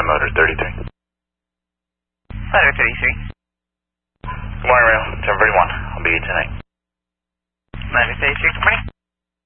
Phantom Motor 33. Motor 33. Good morning, Rail. 1031. I'll be here tonight. Motor 33, good morning.